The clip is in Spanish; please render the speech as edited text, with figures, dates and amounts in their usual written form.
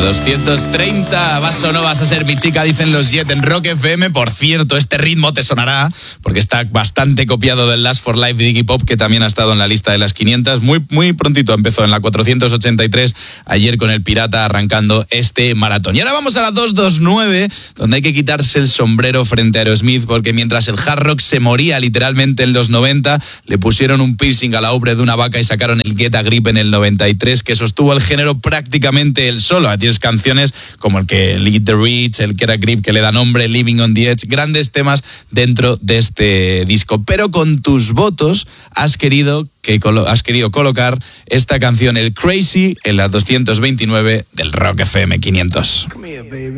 230, vas o no vas a ser mi chica, dicen los Jet en Rock FM. Por cierto, este ritmo te sonará porque está bastante copiado del Last for Life de Iggy Pop, que también ha estado en la lista de las 500. Muy prontito empezó en la 483, ayer con el Pirata arrancando este maratón. Y ahora vamos a la 229, donde hay que quitarse el sombrero frente a Aerosmith, porque mientras el hard rock se moría literalmente en los 90, le pusieron un piercing a la ubre de una vaca y sacaron el Get a Grip en el 93, que sostuvo el género prácticamente el solo. Tienes canciones como el que Lead the Rich, el Get a Grip que le da nombre, Living on the Edge, grandes temas dentro de este disco. Pero con tus votos has querido colocar esta canción, el Crazy, en la 229 del Rock FM 500.